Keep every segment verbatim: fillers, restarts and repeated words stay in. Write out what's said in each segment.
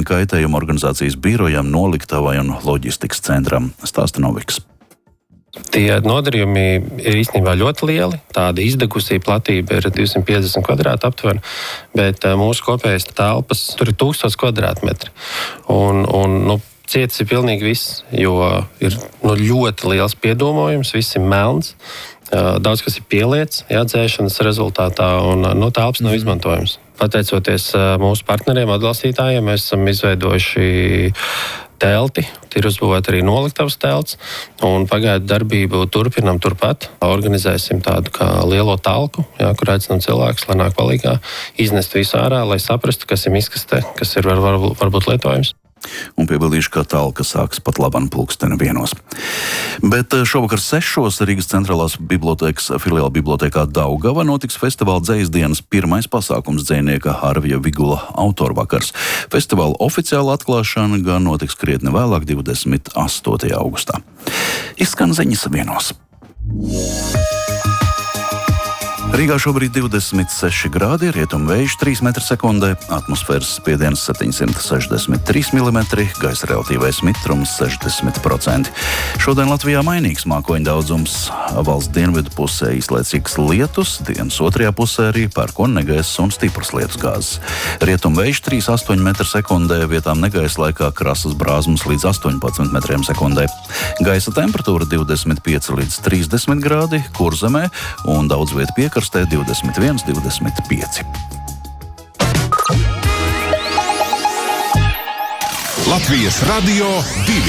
nopietni kaitējumi organizācijas birojam, noliktavai un loģistikas centram. Stāsta Noviks. Tie nodarījumi ir īstenībā ļoti lieli. Tāda izdegusī platība ir divsimt piecdesmit kvadrāti aptuveni, bet mūsu kopējais telpas tur ir tūkstoš kvadrātmetri. Un, un, nu, cietis ir pilnīgi viss, jo ir nu, ļoti liels piedūmojums, viss ir melns. Daudz kas ir pieliets, jā, dzēšanas rezultātā, un nu, telpas nav izmantojams. Pateicoties mūsu partneriem, atbalstītājiem, mēs esam izveidojuši telti, ir uzbūvēta arī noliktavas telts, un pagaidu darbību turpinam turpat. Organizēsim tādu kā lielo talku, jā, kur aicinām cilvēkus, lai nāk palīgā, iznest visu ārā, lai saprastu, kas ir miskastē, kas ir var, var, varbūt lietojams. Un piebildīšu, ka talka sāks pat laban pulksteni vienos. Bet šovakar sešos Rīgas centrālās bibliotēkas filiāla bibliotēkā Daugava notiks festivāla Dzejas dienas pirmais pasākums dzejnieka Harvija Vigula autorvakars. Festivāla oficiāla atklāšana gan notiks krietni vēlāk, divdesmit astotajā augustā. Izskan ziņas vienos. Rīgā šobrīd divdesmit seši grādi, rietumvējš trīs metri sekundē, atmosfēras spiediens septiņsimt sešdesmit trīs milimetri, gaisa relatīvais mitrums sešdesmit procenti. Šodien Latvijā mainīgs mākoņu daudzums. Valsts dienvidu pusē īslaicīgs lietus, dienas otrajā pusē arī pērkona negaiss un stiprs lietus gāzes. Rietumvējš trīs komats astoņi metri sekundē, vietām negaisa laikā krasas brāzmas līdz astoņpadsmit metriem sekundē. Gaisa temperatūra divdesmit pieci līdz trīsdesmit grādi, Kurzemē un daudz vietu piekrastē divdesmit viens, divdesmit pieci. Latvijas Radio divi.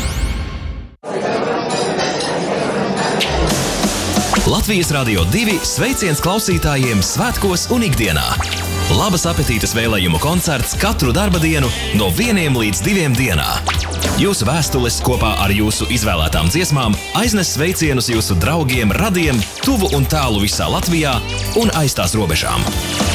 Latvijas Radio divi sveiciens klausītājiem svētkos un ikdienā. Labas apetītes vēlējumu koncerts katru darba dienu no vieniem līdz diviem dienā. Jūsu vēstules kopā ar jūsu izvēlētām dziesmām aiznes sveicienus jūsu draugiem, radiem, tuvu un tālu visā Latvijā un aiz tās robežām.